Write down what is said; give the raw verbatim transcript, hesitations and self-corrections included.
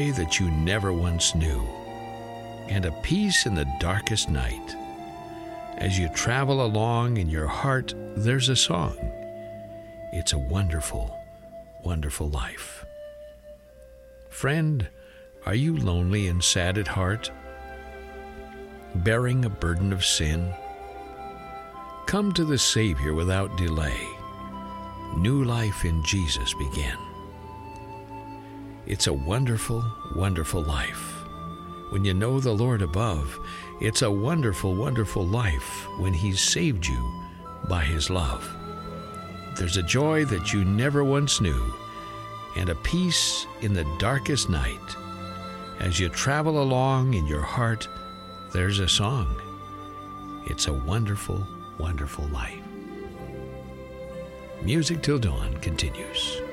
that you never once knew, and a peace in the darkest night. As you travel along, in your heart there's a song. It's a wonderful, wonderful life. Friend, are you lonely and sad at heart, bearing a burden of sin? Come to the Savior without delay. New life in Jesus begin. It's a wonderful, wonderful life when you know the Lord above. It's a wonderful, wonderful life when He's saved you by His love. There's a joy that you never once knew, and a peace in the darkest night. As you travel along, in your heart there's a song. It's a wonderful, wonderful life. Music Till Dawn continues.